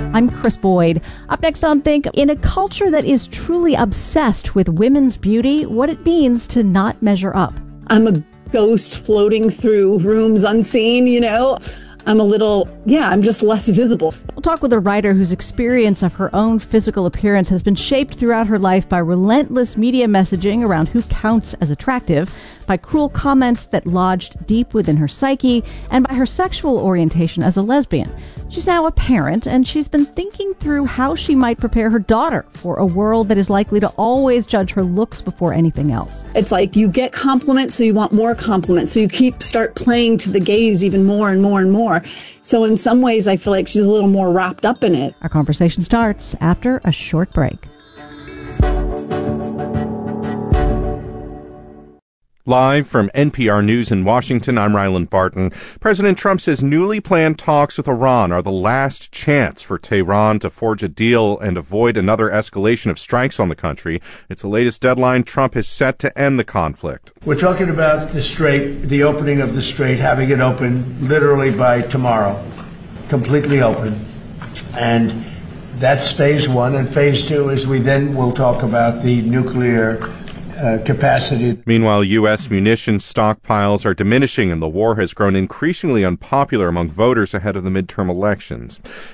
I'm Chris Boyd. Up next on Think, in a culture that is truly obsessed with women's beauty, what it means to not measure up. I'm a ghost floating through rooms unseen, I'm just less visible. We'll talk with a writer whose experience of her own physical appearance has been shaped throughout her life by relentless media messaging around who counts as attractive, by cruel comments that lodged deep within her psyche, and by her sexual orientation as a lesbian. She's now a parent, and she's been thinking through how she might prepare her daughter for a world that is likely to always judge her looks before anything else. It's like you get compliments, so you want more compliments. So you start playing to the gaze even more and more and more. So in some ways, I feel like she's a little more wrapped up in it. Our conversation starts after a short break. Live from NPR News in Washington, I'm Ryland Barton. President Trump says newly planned talks with Iran are the last chance for Tehran to forge a deal and avoid another escalation of strikes on the country. It's the latest deadline Trump has set to end the conflict. We're talking about the Strait, the opening of the Strait, having it open literally by tomorrow, completely open. And that's phase one. And phase two is we then will talk about the nuclear capacity. Meanwhile, U.S. munitions stockpiles are diminishing and the war has grown increasingly unpopular among voters ahead of the midterm elections.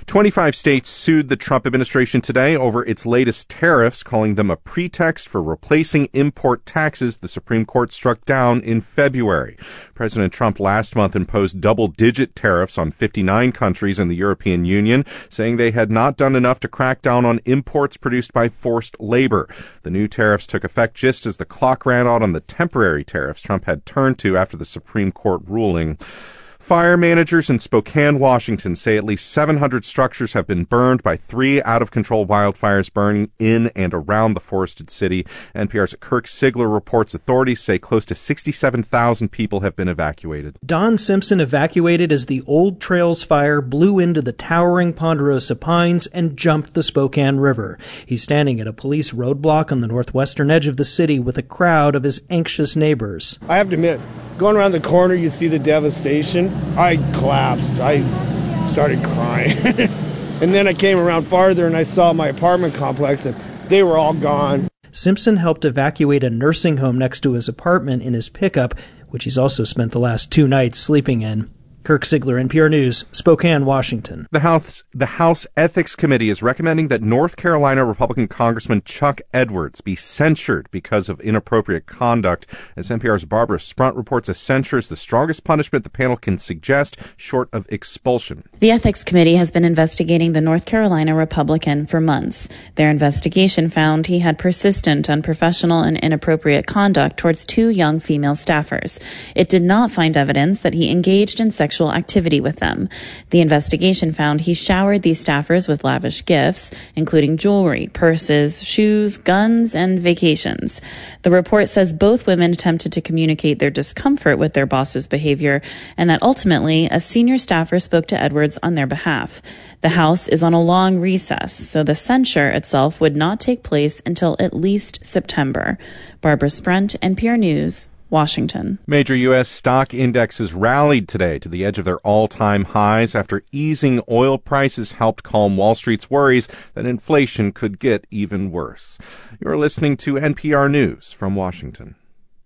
25 states sued the Trump administration today over its latest tariffs, calling them a pretext for replacing import taxes the Supreme Court struck down in February. President Trump last month imposed double-digit tariffs on 59 countries in the European Union, saying they had not done enough to crack down on imports produced by forced labor. The new tariffs took effect just as the clock ran out on the temporary tariffs Trump had turned to after the Supreme Court ruling. Fire managers in Spokane, Washington say at least 700 structures have been burned by 3 out-of-control wildfires burning in and around the forested city. NPR's Kirk Sigler reports authorities say close to 67,000 people have been evacuated. Don Simpson evacuated as the Old Trails fire blew into the towering Ponderosa Pines and jumped the Spokane River. He's standing at a police roadblock on the northwestern edge of the city with a crowd of his anxious neighbors. I have to admit, going around the corner, you see the devastation. I collapsed. I started crying. And then I came around farther and I saw my apartment complex and they were all gone. Simpson helped evacuate a nursing home next to his apartment in his pickup, which he's also spent the last 2 nights sleeping in. Kirk Sigler, NPR News, Spokane, Washington. The House Ethics Committee is recommending that North Carolina Republican Congressman Chuck Edwards be censured because of inappropriate conduct. As NPR's Barbara Sprunt reports, a censure is the strongest punishment the panel can suggest, short of expulsion. The Ethics Committee has been investigating the North Carolina Republican for months. Their investigation found he had persistent, unprofessional, and inappropriate conduct towards 2 young female staffers. It did not find evidence that he engaged in sexual activity with them. The investigation found he showered these staffers with lavish gifts, including jewelry, purses, shoes, guns, and vacations. The report says both women attempted to communicate their discomfort with their boss's behavior, and that ultimately a senior staffer spoke to Edwards on their behalf. The House is on a long recess, so the censure itself would not take place until at least September. Barbara Sprunt, NPR News, Washington. Major U.S. stock indexes rallied today to the edge of their all-time highs after easing oil prices helped calm Wall Street's worries that inflation could get even worse. You're listening to NPR News from Washington.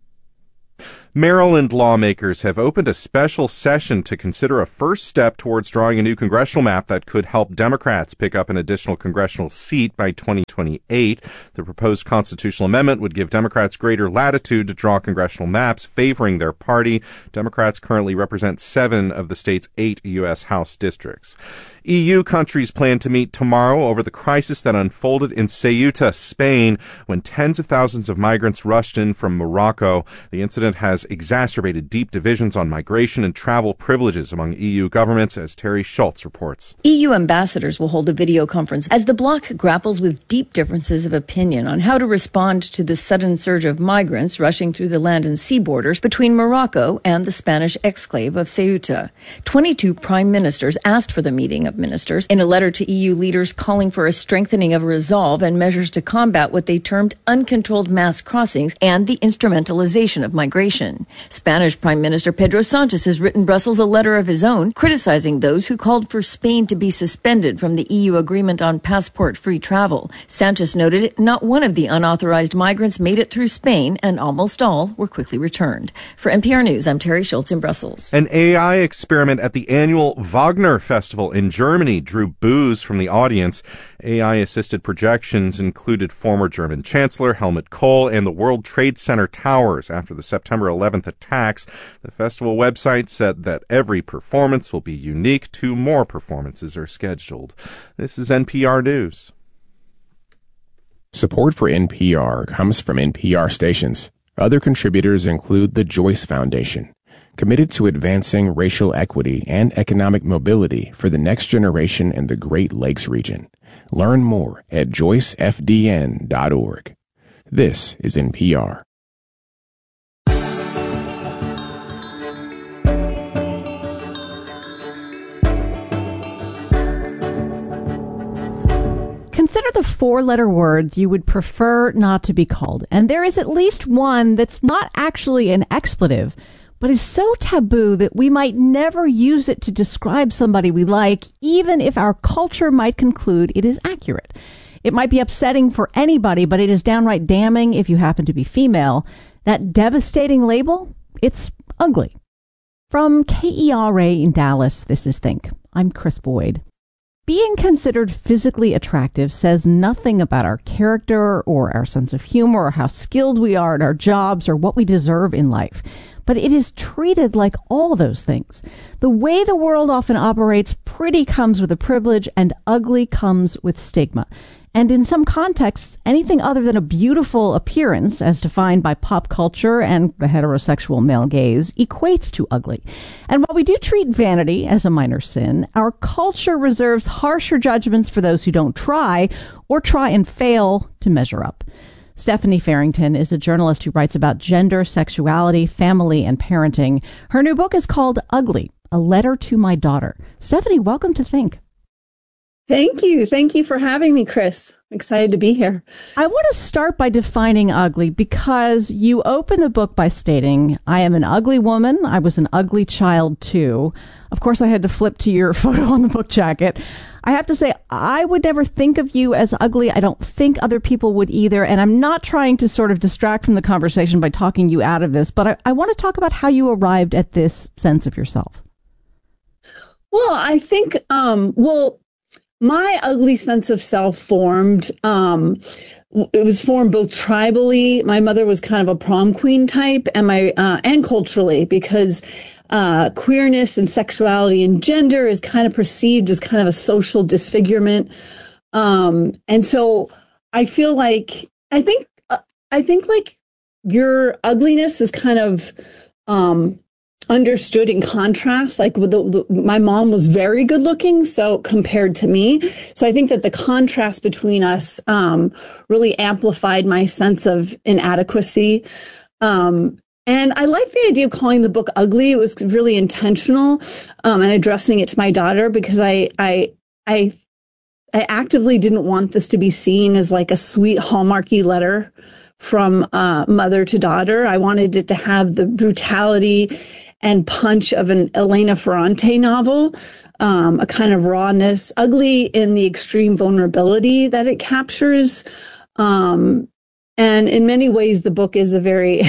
Maryland lawmakers have opened a special session to consider a first step towards drawing a new congressional map that could help Democrats pick up an additional congressional seat by 2028. The proposed constitutional amendment would give Democrats greater latitude to draw congressional maps favoring their party. Democrats currently represent 7 of the state's 8 U.S. House districts. EU countries plan to meet tomorrow over the crisis that unfolded in Ceuta, Spain, when tens of thousands of migrants rushed in from Morocco. The incident has exacerbated deep divisions on migration and travel privileges among EU governments, as Terry Schultz reports. EU ambassadors will hold a video conference as the bloc grapples with deep differences of opinion on how to respond to the sudden surge of migrants rushing through the land and sea borders between Morocco and the Spanish exclave of Ceuta. 22 prime ministers asked for the meeting of ministers in a letter to EU leaders calling for a strengthening of resolve and measures to combat what they termed uncontrolled mass crossings and the instrumentalization of migration. migration. Spanish Prime Minister Pedro Sanchez has written Brussels a letter of his own, criticizing those who called for Spain to be suspended from the EU agreement on passport-free travel. Sanchez noted not one of the unauthorized migrants made it through Spain, and almost all were quickly returned. For NPR News, I'm Terry Schultz in Brussels. An AI experiment at the annual Wagner Festival in Germany drew boos from the audience. AI-assisted projections included former German Chancellor Helmut Kohl and the World Trade Center towers after the September 11th attacks. The festival website said that every performance will be unique. 2 more performances are scheduled. This is NPR News. Support for NPR comes from NPR stations. Other contributors include the Joyce Foundation, committed to advancing racial equity and economic mobility for the next generation in the Great Lakes region. Learn more at joycefdn.org. This is NPR. Consider the 4-letter words you would prefer not to be called. And there is at least one that's not actually an expletive, but is so taboo that we might never use it to describe somebody we like, even if our culture might conclude it is accurate. It might be upsetting for anybody, but it is downright damning if you happen to be female. That devastating label, it's ugly. From KERA in Dallas, this is Think. I'm Chris Boyd. Being considered physically attractive says nothing about our character or our sense of humor or how skilled we are at our jobs or what we deserve in life. But it is treated like all those things. The way the world often operates, pretty comes with a privilege and ugly comes with stigma. And in some contexts, anything other than a beautiful appearance, as defined by pop culture and the heterosexual male gaze, equates to ugly. And while we do treat vanity as a minor sin, our culture reserves harsher judgments for those who don't try or try and fail to measure up. Stephanie Farrington is a journalist who writes about gender, sexuality, family, and parenting. Her new book is called Ugly, A Letter to My Daughter. Stephanie, welcome to Think. Thank you. Thank you for having me, Chris. I'm excited to be here. I want to start by defining ugly because you open the book by stating, I am an ugly woman. I was an ugly child, too. Of course, I had to flip to your photo on the book jacket. I have to say, I would never think of you as ugly. I don't think other people would either. And I'm not trying to sort of distract from the conversation by talking you out of this, but I want to talk about how you arrived at this sense of yourself. Well, I think, my ugly sense of self formed. It was formed both tribally. My mother was kind of a prom queen type, and culturally, because queerness and sexuality and gender is kind of perceived as kind of a social disfigurement. And so I feel like I think like your ugliness is kind of understood in contrast. Like my mom was very good looking, so compared to me. So I think that the contrast between us really amplified my sense of inadequacy. And I like the idea of calling the book ugly. It was really intentional, and addressing it to my daughter, because I actively didn't want this to be seen as like a sweet Hallmarky letter from mother to daughter. I wanted it to have the brutality and punch of an Elena Ferrante novel, a kind of rawness, ugly in the extreme vulnerability that it captures. And in many ways, the book is a very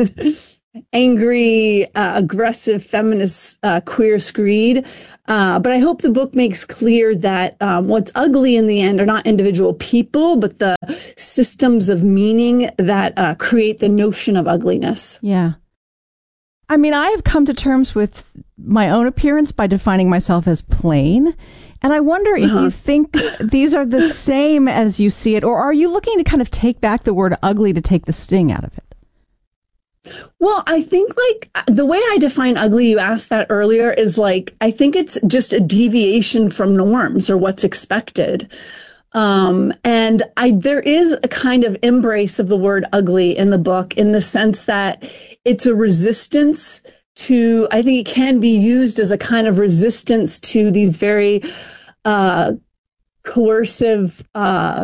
angry, aggressive, feminist, queer screed. But I hope the book makes clear that what's ugly in the end are not individual people, but the systems of meaning that create the notion of ugliness. Yeah. I mean, I have come to terms with my own appearance by defining myself as plain. And I wonder if you think these are the same as you see it, or are you looking to kind of take back the word ugly to take the sting out of it? Well, I think like the way I define ugly, you asked that earlier, is like, I think it's just a deviation from norms or what's expected. And there is a kind of embrace of the word ugly in the book, in the sense that it's a resistance to, I think it can be used as a kind of resistance to these very, coercive,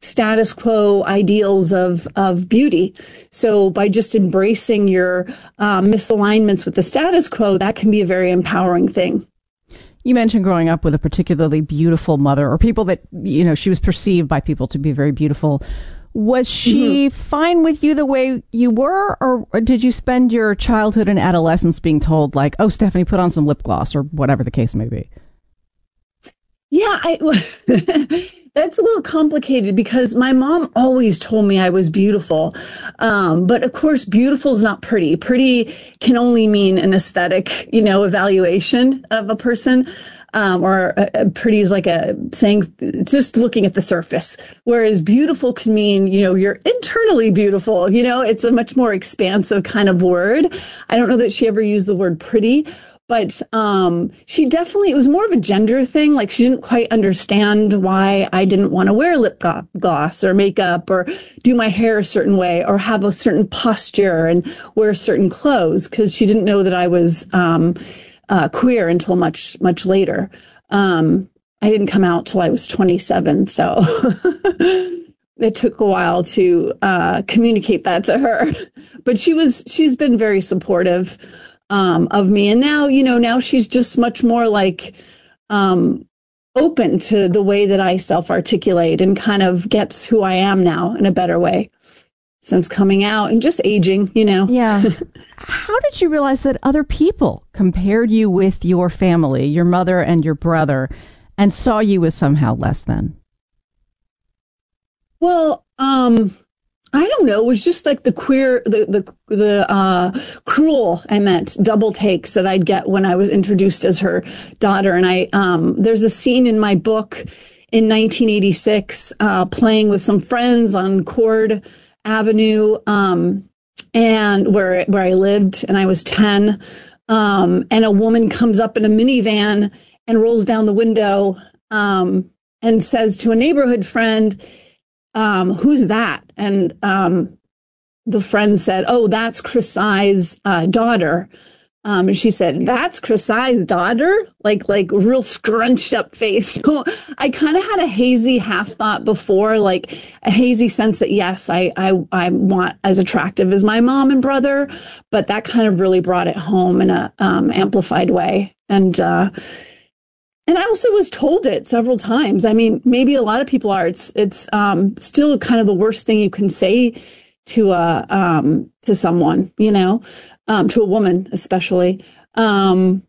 status quo ideals of beauty. So by just embracing your misalignments with the status quo, that can be a very empowering thing. You mentioned growing up with a particularly beautiful mother, or people that, she was perceived by people to be very beautiful. Was she fine with you the way you were, or did you spend your childhood and adolescence being told, like, oh, Stephanie, put on some lip gloss, or whatever the case may be? Yeah, that's a little complicated because my mom always told me I was beautiful. But of course, beautiful is not pretty. Pretty can only mean an aesthetic, evaluation of a person. Or pretty is like saying, just looking at the surface. Whereas beautiful can mean, you're internally beautiful. It's a much more expansive kind of word. I don't know that she ever used the word pretty. But she definitely, it was more of a gender thing. Like she didn't quite understand why I didn't want to wear lip gloss or makeup or do my hair a certain way or have a certain posture and wear certain clothes, because she didn't know that I was queer until much, much later. I didn't come out till I was 27, so it took a while to communicate that to her. But she's been very supportive of me. And now, now she's just much more like, open to the way that I self-articulate and kind of gets who I am now in a better way since coming out and just aging, Yeah. How did you realize that other people compared you with your family, your mother and your brother, and saw you as somehow less than? Well, I don't know. It was just like the cruel, double takes that I'd get when I was introduced as her daughter. And there's a scene in my book in 1986, playing with some friends on Cord Avenue, and where I lived, and I was 10. And a woman comes up in a minivan and rolls down the window, and says to a neighborhood friend, who's that? And the friend said, oh, that's Chris I's daughter. And she said, that's Chris I's daughter? Like real scrunched up face. So I kind of had a hazy half thought before, like a hazy sense that, yes, I want as attractive as my mom and brother, but that kind of really brought it home in a amplified way. And I also was told it several times. I mean, maybe a lot of people are. It's still kind of the worst thing you can say to someone, to a woman especially. And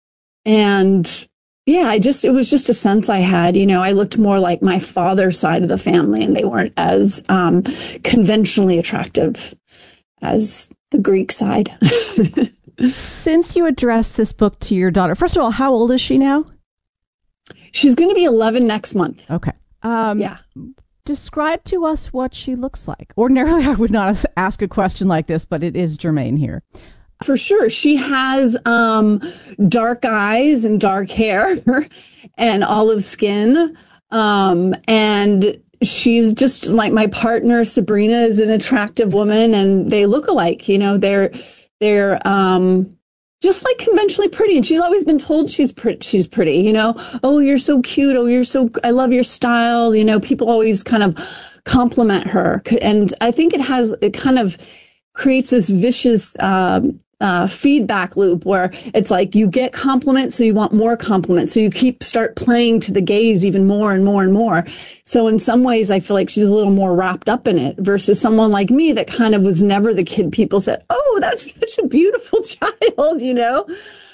yeah, it was just a sense I had. I looked more like my father's side of the family, and they weren't as conventionally attractive as the Greek side. Since you addressed this book to your daughter, first of all, how old is she now? She's going to be 11 next month. Okay. Yeah. Describe to us what she looks like. Ordinarily, I would not ask a question like this, but it is germane here. For sure. She has dark eyes and dark hair and olive skin. And she's just like my partner, Sabrina, is an attractive woman, and they look alike. They're just like conventionally pretty. And she's always been told she's pretty, oh, you're so cute. Oh, I love your style. People always kind of compliment her. And I think it kind of creates this vicious, feedback loop where it's like you get compliments, so you want more compliments. So you start playing to the gaze even more and more and more. So in some ways, I feel like she's a little more wrapped up in it versus someone like me that kind of was never the kid people said, oh, that's such a beautiful child,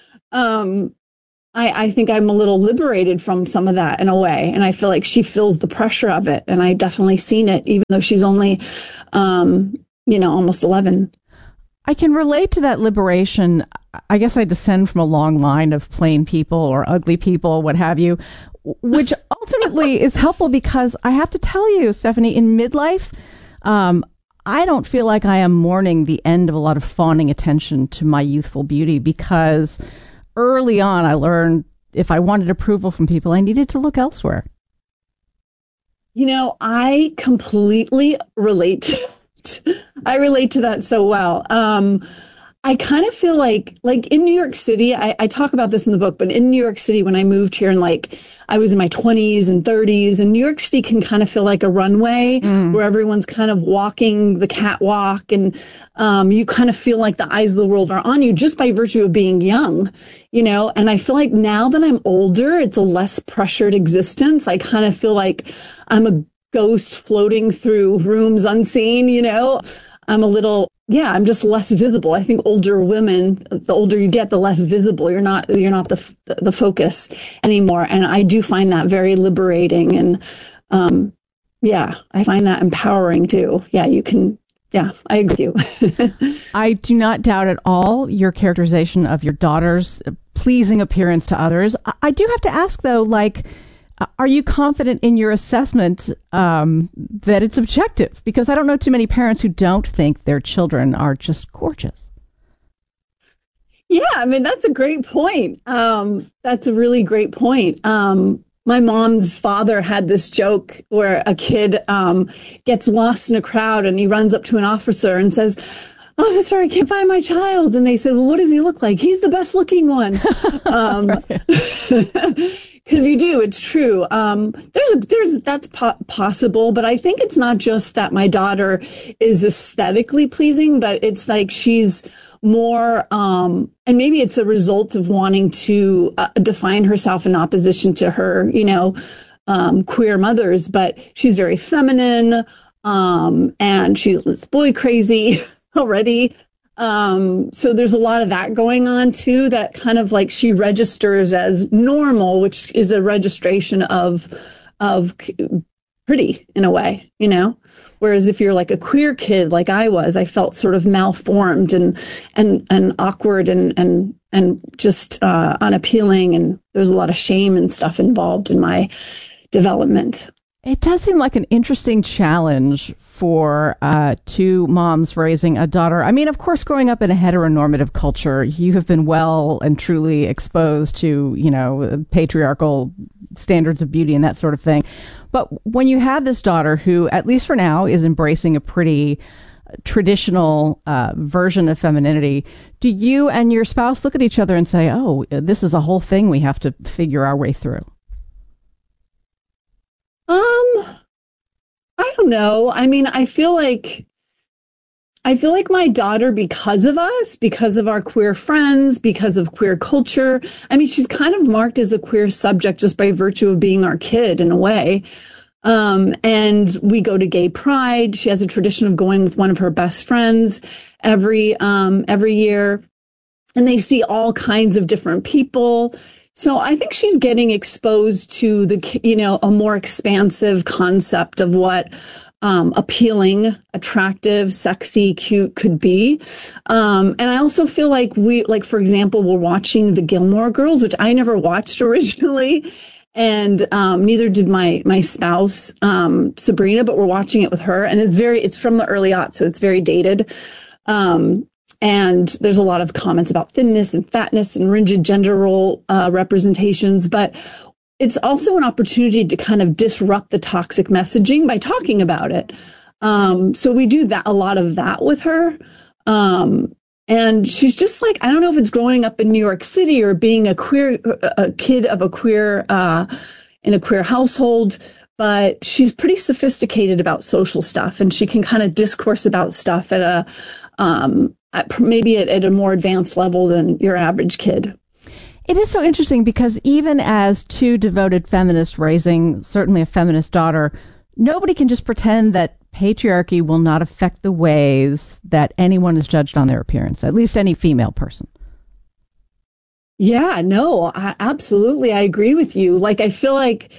I think I'm a little liberated from some of that in a way. And I feel like she feels the pressure of it. And I definitely seen it, even though she's only, almost 11. I can relate to that liberation. I guess I descend from a long line of plain people or ugly people, what have you, which ultimately is helpful because I have to tell you, Stephanie, in midlife, I don't feel like I am mourning the end of a lot of fawning attention to my youthful beauty, because early on I learned if I wanted approval from people, I needed to look elsewhere. I completely relate to I relate to that so well. I kind of feel like in New York City, I talk about this in the book, but in New York City, when I moved here and I was in my 20s and 30s, and New York City can kind of feel like a runway where everyone's kind of walking the catwalk, and you kind of feel like the eyes of the world are on you just by virtue of being young, and I feel like now that I'm older, it's a less pressured existence. I kind of feel like I'm a ghost floating through rooms unseen, I'm a little, I'm just less visible. I think older women, the older you get, the less visible. You're not the focus anymore. And I do find that very liberating. And, I find that empowering too. Yeah, I agree with you. I do not doubt at all your characterization of your daughter's pleasing appearance to others. I do have to ask though, are you confident in your assessment that it's objective? Because I don't know too many parents who don't think their children are just gorgeous. Yeah, I mean, that's a great point. That's a really great point. My mom's father had this joke where a kid gets lost in a crowd and he runs up to an officer and says, "Officer, I can't find my child." And they said, "Well, what does he look like?" "He's the best looking one." Because you do, it's true. That's possible, but I think it's not just that my daughter is aesthetically pleasing, but it's like she's more, and maybe it's a result of wanting to define herself in opposition to her, queer mothers, but she's very feminine, and she's boy crazy already. So there's a lot of that going on too, that kind of she registers as normal, which is a registration of pretty in a way, whereas if you're a queer kid, like I was, I felt sort of malformed and awkward and just, unappealing. And there's a lot of shame and stuff involved in my development. It does seem like an interesting challenge for two moms raising a daughter. I mean, of course, growing up in a heteronormative culture, you have been well and truly exposed to, patriarchal standards of beauty and that sort of thing. But when you have this daughter who, at least for now, is embracing a pretty traditional version of femininity, do you and your spouse look at each other and say, "Oh, this is a whole thing we have to figure our way through"? I don't know. I mean, I feel like my daughter, because of us, because of our queer friends, because of queer culture, I mean, she's kind of marked as a queer subject just by virtue of being our kid in a way. And we go to gay pride. She has a tradition of going with one of her best friends every year, and they see all kinds of different people. So I think she's getting exposed to a more expansive concept of what appealing, attractive, sexy, cute could be. And I also feel like for example, we're watching the Gilmore Girls, which I never watched originally. And neither did my spouse, Sabrina, but we're watching it with her. And it's from the early aughts, so it's very dated. And there's a lot of comments about thinness and fatness and rigid gender role representations, but it's also an opportunity to kind of disrupt the toxic messaging by talking about it. So we do a lot of that with her. And she's just I don't know if it's growing up in New York City or being a kid of a queer, in a queer household, but she's pretty sophisticated about social stuff, and she can kind of discourse about stuff at maybe at a more advanced level than your average kid. It is so interesting because even as two devoted feminists raising certainly a feminist daughter, nobody can just pretend that patriarchy will not affect the ways that anyone is judged on their appearance, at least any female person. Yeah, no, absolutely. I agree with you. I feel like,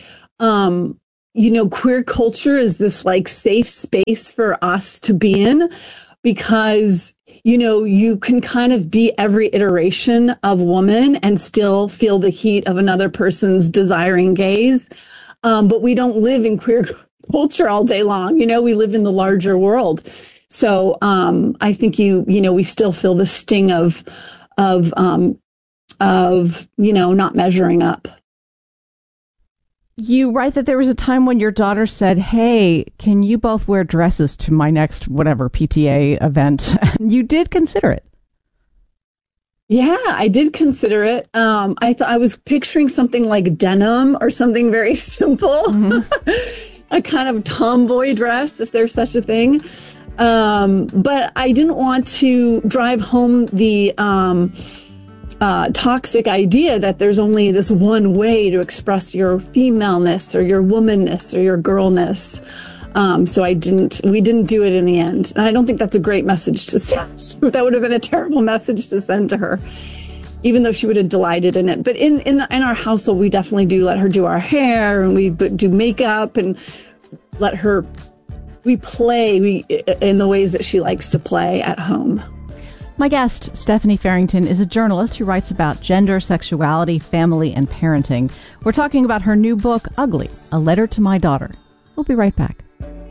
queer culture is this safe space for us to be in, because you can kind of be every iteration of woman and still feel the heat of another person's desiring gaze. But we don't live in queer culture all day long. We live in the larger world. So, I think we still feel the sting of not measuring up. You write that there was a time when your daughter said, "Hey, can you both wear dresses to my next whatever PTA event?" You did consider it. Yeah, I did consider it. I thought I was picturing something like denim or something very simple, a kind of tomboy dress, if there's such a thing. But I didn't want to drive home the toxic idea that there's only this one way to express your femaleness or your womanness or your girlness. So we didn't do it in the end. And I don't think that's a great message to send. That would have been a terrible message to send to her, even though she would have delighted in it. But in our household, we definitely do let her do our hair, and we do makeup, and we play in the ways that she likes to play at home. My guest, Stephanie Farrington, is a journalist who writes about gender, sexuality, family, and parenting. We're talking about her new book, Ugly, A Letter to My Daughter. We'll be right back.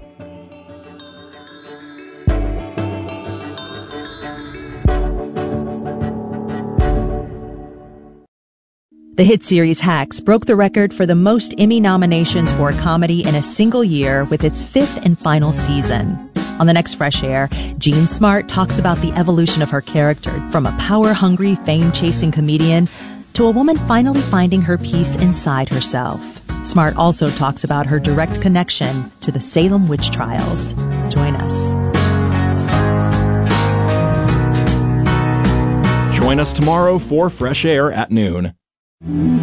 The hit series Hacks broke the record for the most Emmy nominations for a comedy in a single year with its 5th and final season. On the next Fresh Air, Jean Smart talks about the evolution of her character from a power-hungry, fame-chasing comedian to a woman finally finding her peace inside herself. Smart also talks about her direct connection to the Salem witch trials. Join us. Join us tomorrow for Fresh Air at noon.